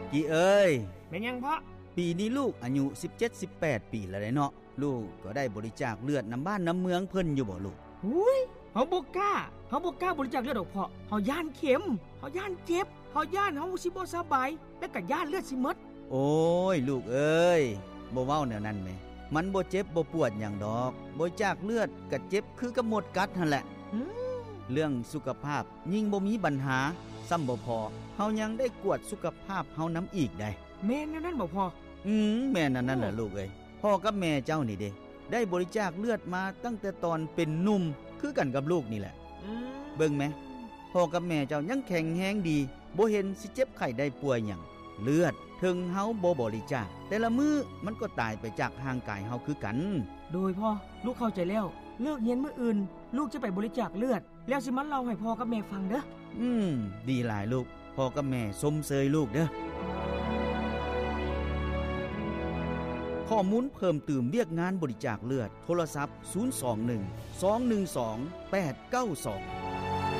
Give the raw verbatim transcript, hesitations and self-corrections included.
กี่เอ้ยแม่นยังพ่อปีนี้ลูกอายุ สิบเจ็ด สิบแปด ปีแล้วเนาะลูกก็ได้บริจาคเลือดน้ำบ้านน้ำเมืองเพิ่นอยู่บ่ลูกอุ้ยเฮาบ่กล้าเฮาบ่กล้าบริจาคเลือดดอกพ่อเฮาย่านเข็มเฮาย่านเจ็บเฮาย่านเฮาสิบ่สบายแล้วก็ย่านเลือดสิหมดโอ้ยลูกเอ้ยบ่เว้าแนวนั้นแหมมันบ่เจ็บบ่ปวดหยังดอกบริจาคเลือดก็เจ็บคือกับหมดกัดหั่นแหละเรื่องสุขภาพยิ่งบ่มีปัญหาซ้ำบ่พอเฮายังได้กวดสุขภาพเฮานำอีกได้แม่นแนวนั้นบ่พ่ออืมแม่นนั่นน่ะลูกเอ้ยพ่อกับแม่เจ้านี่เด้ได้บริจาคเลือดมาตั้งแต่ตอนเป็นหนุ่มคือกันกับลูกนี่แหละเบิ่งแม่พ่อกับแม่เจ้ายังแข็งแรงดีบ่เห็นสิเจ็บไข้ได้ป่วยหยังเลือดถึงเฮาบ่บริจาคแต่ละมื้อมันก็ตายไปจากร่างกายเฮาคือกันโดยพ่อลูกเข้าใจแล้วเลิกเรียนมื้ออื่นลูกจะไปบริจาคเลือดแล้วสิมาเล่าให้พ่อกับแม่ฟังเด้ออืมดีหลายลูกพ่อกับแม่ชมเชยลูกเด้อข้อมูลเพิ่มเติมเวียกงานบริจาคเลือดโทรศัพท์ศูนย์ สอง หนึ่ง สอง หนึ่ง สอง แปด เก้า สอง